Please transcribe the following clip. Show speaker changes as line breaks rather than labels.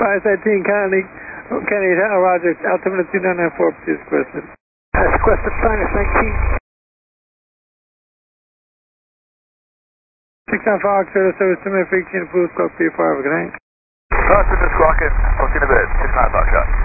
518 Kennedy, Roger, altimeter 2994, please question.
That's question minus 19.
695 Oxford, service to me, 18, full squawk P5, good night.
First, this is squawking, I'll see you in a bit, 695 Oxford.